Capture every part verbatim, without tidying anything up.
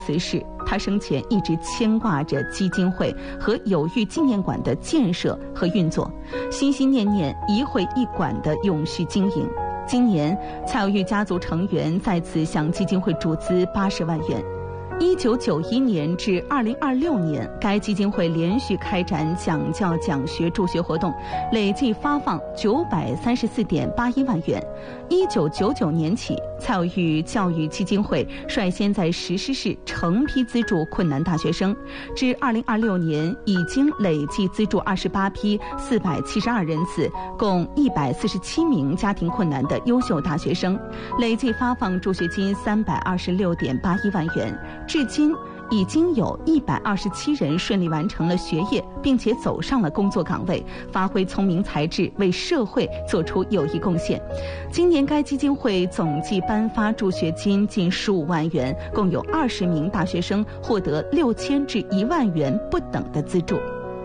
此事，他生前一直牵挂着基金会和友谊纪念馆的建设和运作，心心念念移会一馆的永续经营。今年，蔡友玉家族成员再次向基金会注资八十万元。一九九一年至二零二六年，该基金会连续开展讲教讲学助学活动，累计发放九百三十四点八一万元。一九九九年起，蔡友玉教育基金会率先在石狮市成批资助困难大学生，至二零二六年已经累计资助二十八批四百七十二人次，共一百四十七名家庭困难的优秀大学生，累计发放助学金三百二十六点八一万元。至今已经有一百二十七人顺利完成了学业，并且走上了工作岗位，发挥聪明才智，为社会做出有益贡献。今年该基金会总计颁发助学金近十五万元，共有二十名大学生获得六千至一万元不等的资助。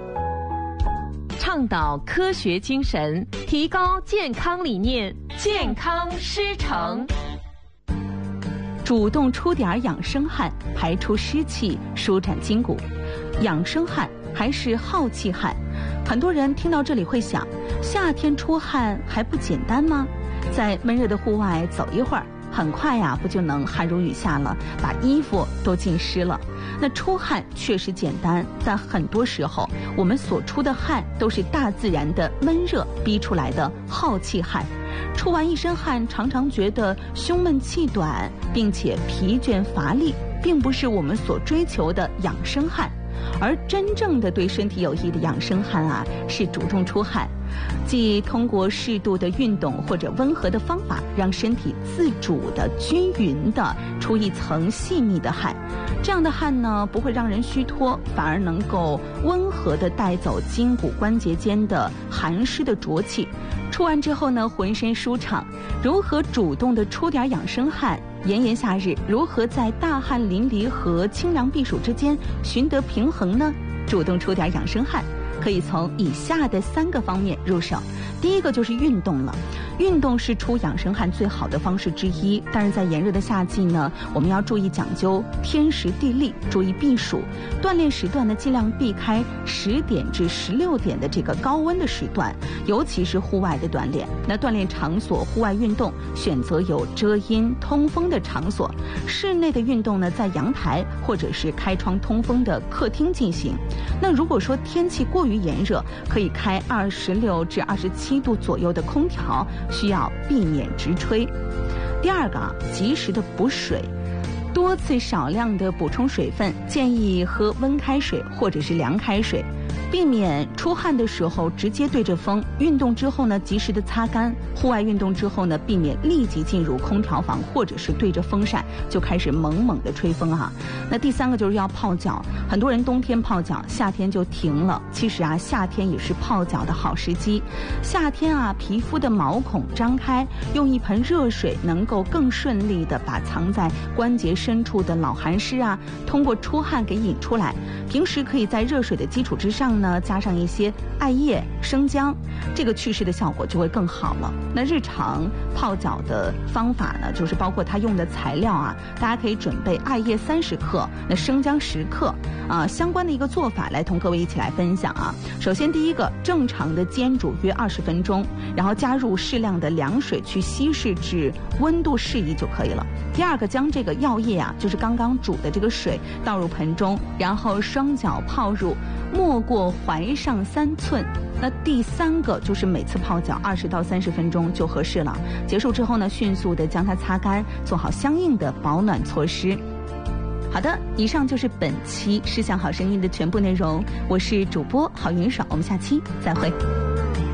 倡导科学精神，提高健康理念，健康师承。 主动出点养生汗，排出湿气，舒展筋骨。养生汗还是耗气汗？很多人听到这里会想，夏天出汗还不简单吗？在闷热的户外走一会儿，很快呀，不就能汗如雨下了，把衣服都浸湿了。那出汗确实简单，但很多时候我们所出的汗都是大自然的闷热逼出来的耗气汗。出完一身汗，常常觉得胸闷气短，并且疲倦乏力，并不是我们所追求的养生汗。而真正的对身体有益的养生汗啊，是主动出汗，即通过适度的运动或者温和的方法，让身体自主的、均匀的出一层细密的汗。这样的汗呢，不会让人虚脱，反而能够温和的带走筋骨关节间的寒湿的浊气。出完之后呢，浑身舒畅。如何主动的出点养生汗？炎炎夏日，如何在大汗淋漓和清凉避暑之间寻得平衡呢？主动出点养生汗，可以从以下的三个方面入手。第一个就是运动了，运动是出养生汗最好的方式之一。但是在炎热的夏季呢，我们要注意讲究天时地利，注意避暑。锻炼时段呢，尽量避开十点至十六点的这个高温的时段，尤其是户外的锻炼。那锻炼场所，户外运动选择有遮阴通风的场所，室内的运动呢，在阳台或者是开窗通风的客厅进行。那如果说天气过于炎热，可以开二十六至二十七度左右的空调，需要避免直吹。第二个啊，及时的补水，多次少量的补充水分，建议喝温开水或者是凉开水，避免出汗的时候直接对着风。运动之后呢，及时的擦干。户外运动之后呢，避免立即进入空调房或者是对着风扇就开始猛猛的吹风啊。那第三个就是要泡脚，很多人冬天泡脚，夏天就停了。其实啊，夏天也是泡脚的好时机。夏天啊，皮肤的毛孔张开，用一盆热水能够更顺利的把藏在关节深处的老寒湿啊，通过出汗给引出来。平时可以在热水的基础之上呢，加上一些艾叶、生姜，这个祛湿的效果就会更好了。那日常泡脚的方法呢，就是包括它用的材料啊，大家可以准备艾叶三十克，那生姜十克啊，相关的一个做法来同各位一起来分享啊。首先第一个，正常的煎煮约二十分钟，然后加入适量的凉水去稀释至温度适宜就可以了。第二个，将这个药液啊，就是刚刚煮的这个水倒入盆中，然后双脚泡入，没过踝上三寸。那第三个就是每次泡脚二十到三十分钟就合适了。结束之后呢，迅速的将它擦干，做好相应的保暖措施。好的，以上就是本期《诗享好声音》的全部内容。我是主播郝云爽，我们下期再会。